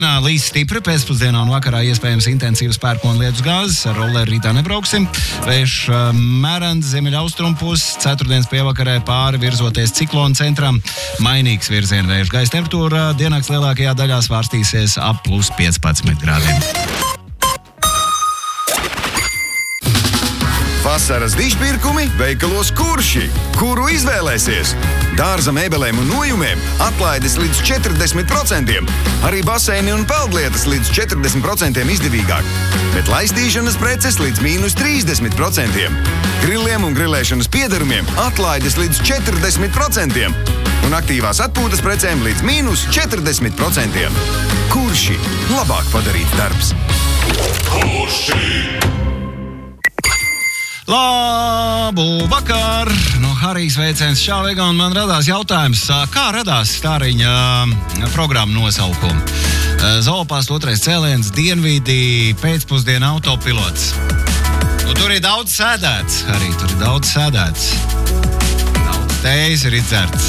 Līdz stipri pēcpusdienā un vakarā iespējams intensīvas pērkona lietus gāzes, ar rolleri rītā nebrauksim. Vējš mērens ziemeļaustrumu puses, ceturtdienas pievakarē pāri virzoties ciklona centram. Mainīgs virziena vējš, gaisa temperatūra diennakts lielākajā daļā svārstīsies ap plus 15 grādiem. Vasaras dižpirkumi veikalos Kurši, kuru izvēlēsies. Dārza mēbelēm un nojumiem atlaides līdz 40%, arī baseini un peldlietas līdz 40% izdevīgāk, bet laistīšanas preces līdz mīnus 30%. Grilliem un grilēšanas piederumiem atlaides līdz 40% un aktīvās atpūtas precēm līdz mīnus 40%. Kurši labāk padarīts darbs. Kurši! Labu vakar! No Harijs veiciens Šāvega, un man radās jautājums, kā radās Stāriņa programma nosaukuma? Zoopāsts otrais cēliens, dienvidi, pēcpusdiena autopilots. Tur ir daudz sēdēts, arī tur ir daudz sēdēts. Daudz tējas ir izdzerts.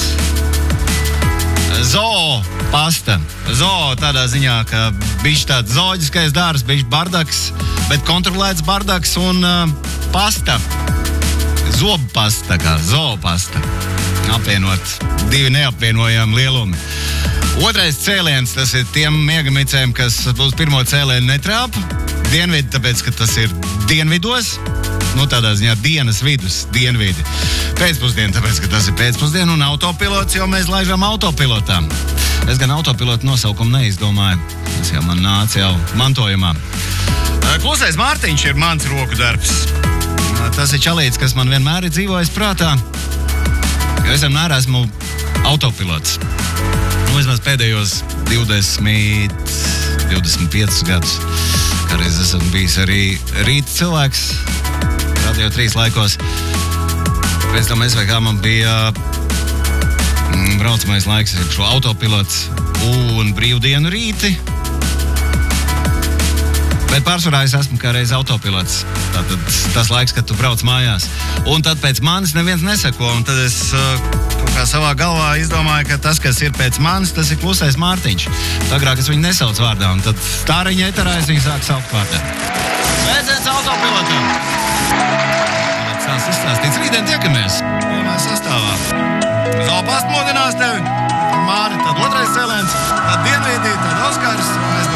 Zoopasta. Zoo tādā ziņā, ka bišķi tāds zooloģiskais dārs, bišķi bardaks, bet kontrolēts bardaks un pasta. Zobpasta, kā zoopasta. Apvienot divi neapvienojami lielumi. Otrais cēliens, tas ir tiem miegamicēm, kas uz pirmo cēlienu netrāpa. Dienvidi, tāpēc, ka tas ir dienvidos. Tādā ziņā dienas vidus, dienvidi. Pēcpusdiena, tāpēc, ka tas ir pēcpusdiena, un autopilots, jo mēs laižam autopilotām. Es gan autopilotu nosaukumu neizdomāju. Tas jau man nāca jau mantojumā. Klusais Mārtiņš ir mans roku darbs. Tas ir čalīts, kas man vienmēr ir dzīvojis prātā. Jo es vienmēr esmu autopilots. Vismaz pēdējos 25 gadus. Kādreiz esmu bijis arī rīta cilvēks. Radio 3 laikos. Pēc tam SVK man bija braucamais laiks, šo autopilots un brīvdienu rīti. Bet pārsvarā es esmu kā reiz autopilots. Tātad tas laiks, kad tu brauc mājās. Un tad pēc manis neviens neseko. Un tad es kaut kā savā galvā izdomāju, ka tas, kas ir pēc manis, tas ir Klusais Mārtiņš. Agrāk es viņu nesaucu vārdā. Un tad Stāriņa eterā es viņu sāku saukt vārdā. Sveiciens autopilotam! Tas izstāstīts. Rītdien tiekamies. Pirmā sastāvā. Zoopāsts modinās tevi. Māri, tad otrais cēliens. Tad dienvīdī, tad Oskars.